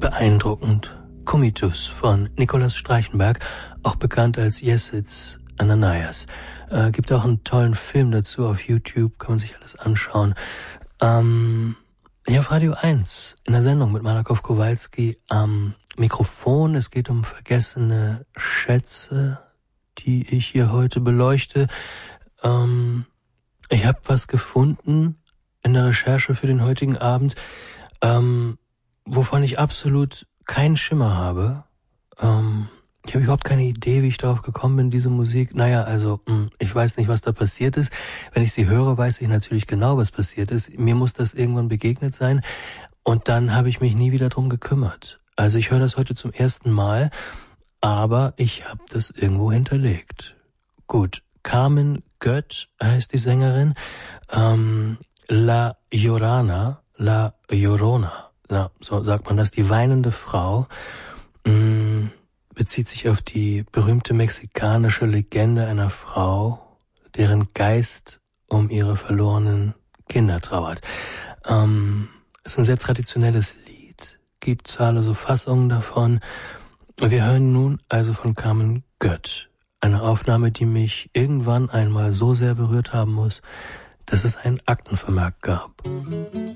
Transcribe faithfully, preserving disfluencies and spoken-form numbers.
beeindruckend. Comitus von Nikolaus Streichenberg, auch bekannt als Yesits Ananias. Äh, gibt auch einen tollen Film dazu auf YouTube, kann man sich alles anschauen. Ähm, hier auf Radio eins, in der Sendung mit Malakow Kowalski am Mikrofon. Es geht um vergessene Schätze, die ich hier heute beleuchte. Ähm, ich habe was gefunden in der Recherche für den heutigen Abend, ähm, wovon ich absolut keinen Schimmer habe. Ähm, ich habe überhaupt keine Idee, wie ich darauf gekommen bin, diese Musik. Naja, also mh, ich weiß nicht, was da passiert ist. Wenn ich sie höre, weiß ich natürlich genau, was passiert ist. Mir muss das irgendwann begegnet sein. Und dann habe ich mich nie wieder drum gekümmert. Also ich höre das heute zum ersten Mal, aber ich habe das irgendwo hinterlegt. Gut, Carmen Gött heißt die Sängerin. Ähm, La Llorona, La Llorona. Ja, so sagt man das. Die weinende Frau mh, bezieht sich auf die berühmte mexikanische Legende einer Frau, deren Geist um ihre verlorenen Kinder trauert. Ähm, es ist ein sehr traditionelles Lied, gibt zahllose Fassungen davon. Wir hören nun also von Carmen Gött eine Aufnahme, die mich irgendwann einmal so sehr berührt haben muss, dass es einen Aktenvermerk gab.